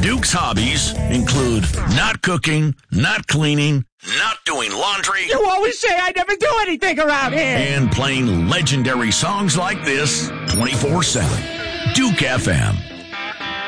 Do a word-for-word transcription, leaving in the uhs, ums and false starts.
Duke's hobbies include not cooking, not cleaning, not doing laundry. You always say I never do anything around here. And playing legendary songs like this twenty-four seven. Duke F M.